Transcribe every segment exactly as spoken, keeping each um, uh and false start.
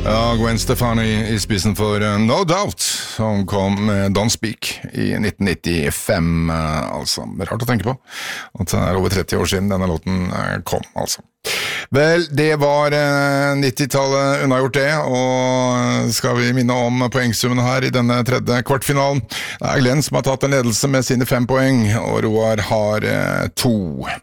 Ja, Gwen Stefani i spissen for uh, No Doubt, som kom med Don't Speak i nitten nittifem, uh, altså. Rart å tenke på, at det er over tretti år siden denne låten uh, kom, altså. Vel, det var uh, nittitallet unnagjort det, og skal vi minne om poengsummen her i denne tredje kvartfinalen. Det er Glenn som har tatt en ledelse med sine fem poeng, og Roar har uh, to.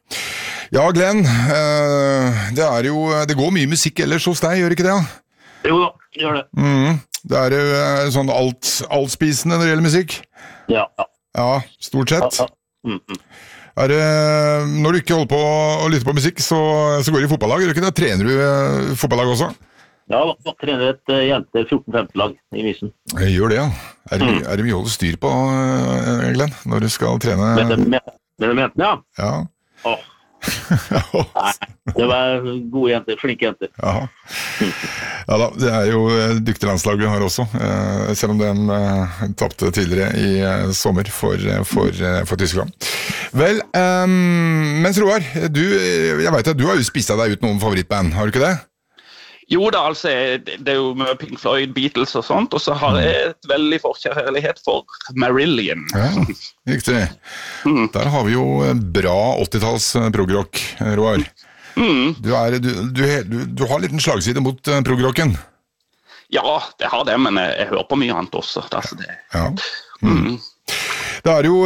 Ja, Glenn, uh, det er jo, det går mye musikk ellers hos deg, gjør ikke det? Jo da, gjør det. Mm, det er jo uh, sånn alt, altspisende når det gjelder musikk. Ja, ja. Ja, stort sett. Ja, ja. Mm, mm. Er det, når du ikke holder på å lytte på musikk, så, så går du i fotballag, gjør du ikke det? Trener du uh, fotballag også? Ja, jeg trener et uh, jente fjorten femten lag i Mysen. Jeg gjør det, ja. Er det, Mm. er det mye å holde styr på, uh, Glenn, når du skal trene? Med det med, med det med jentene, ja. Ja. Åh, nei, det var gode jenter, flinke jenter. Jaha. Ja da, det er jo eh, dyktig landslag vi har også, eh, selv om den eh, tappte tidligere i eh, sommer for, eh, for, eh, for Tyskland. Vel, ehm, mens Roar, du, eh, jeg vet at du har jo spist av deg ut noen favorittband, har du ikke det? Jo da, altså, det er jo med Pink Floyd, Beatles og sånt, og så har jeg et veldig forkjærlighet for Marillion. Ja, riktig. Mm. Der har vi jo bra åttitalls progrock, Roar. Mm. Du, er, du, du, du, du har en liten slagside mot uh, progrocken. Ja, det har det, men jeg, jeg hører på mye annet også. Altså det. Ja. Mm. Det er jo,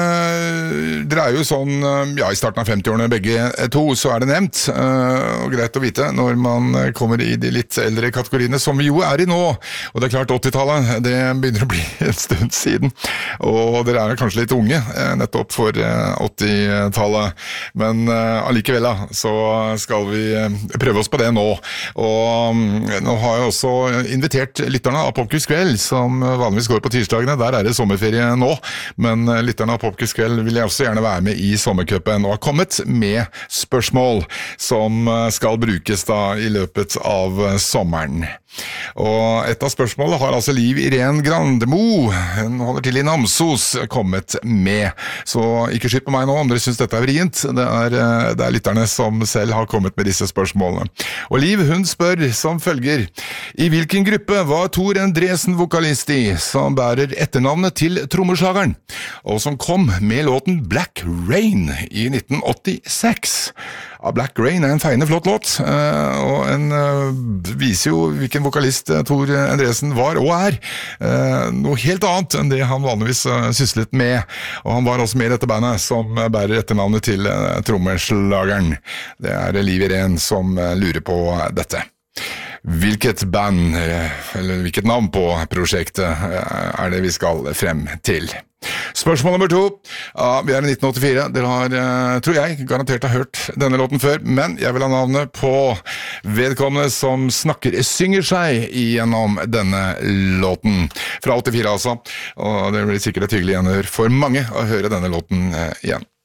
eh, dere er jo sånn, eh, ja, i starten av femtiårene begge to, så er det nevnt, eh, og greit å vite når man kommer i de litt eldre kategoriene, som vi jo er i nå. Og det er klart, åttitallet, det begynner å bli en stund siden, og dere er kanskje litt unge, eh, nettopp for eh, åttitallet, men eh, allikevel da, så skal vi eh, prøve oss på det nå. Og mm, nå har jeg også invitert lytterne av Popquiz Kveld, som vanligvis går på tirsdagene. Der er det sommerferie nå, men lytterne av Popquiz Kveld vil jeg også gjerne være med i sommercupen, og har kommet med spørsmål som skal brukes da i løpet av sommeren. Og et av spørsmålene har altså Liv Irén Grandemo, hun holder til i Namsos, kommet med. Så ikke skyt på meg nå om dere synes dette er vrient, det er, det er lytterne som selv har kommet med disse spørsmålene. Og Liv, hun spør som følger: i hvilken gruppe var Tor Endresen vokalist i, som bærer etternavnet til trommeslageren, og som kom med låten Black Rain i nitten åttiseks? Ja, Black Rain er en feiende flott låt, og en viser jo hvilken vokalist Tor Endresen var og er. Noe helt annet enn det han vanligvis syslet med, og han var også med i dette bandet som bærer etternavnet til trommeslageren. Det er Liv Irén som lurer på dette. Hvilket band, eller hvilket navn på prosjektet er det vi skal frem til? Spørsmål nummer to. Ja, vi er i nitten åttifire. Dere har, tror jeg, garantert har hørt denne låten før, men jeg vil ha navnet på vedkommende som snakker, synger seg igjennom denne låten. Fra åttifire altså, og det blir sikkert et hyggelig gjenhør for mange å høre denne låten igjen.